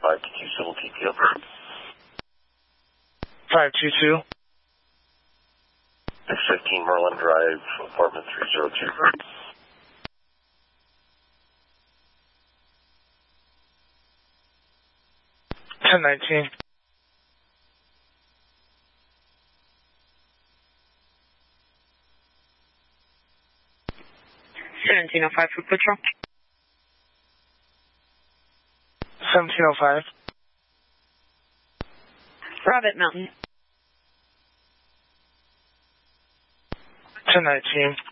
522 Civil TPO. 522. 615 Merlin Drive, apartment 302. 1019. 1705 for patrol. 1705. Rabbit Mountain. 1019.